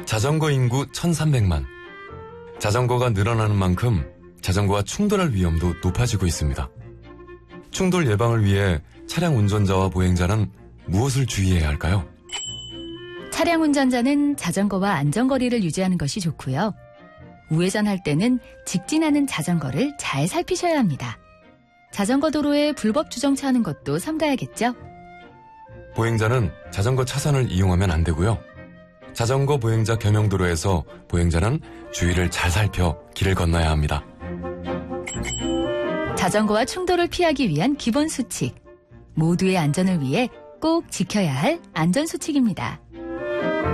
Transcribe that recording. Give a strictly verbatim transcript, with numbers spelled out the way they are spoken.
자전거 인구 천삼백만. 자전거가 늘어나는 만큼 자전거와 충돌할 위험도 높아지고 있습니다. 충돌 예방을 위해 차량 운전자와 보행자는 무엇을 주의해야 할까요? 차량 운전자는 자전거와 안전거리를 유지하는 것이 좋고요. 우회전할 때는 직진하는 자전거를 잘 살피셔야 합니다. 자전거 도로에 불법 주정차하는 것도 삼가야겠죠? 보행자는 자전거 차선을 이용하면 안 되고요. 자전거 보행자 겸용도로에서 보행자는 주위를 잘 살펴 길을 건너야 합니다. 자전거와 충돌을 피하기 위한 기본 수칙. 모두의 안전을 위해 꼭 지켜야 할 안전수칙입니다.